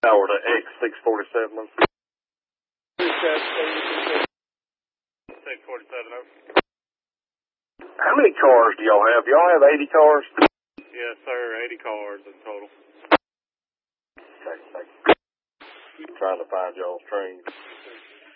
Tower to X647. 647, over. How many cars do y'all have? Y'all have 80 cars? Yes, sir. 80 cars in total. Okay, thank you. Trying to find y'all's train.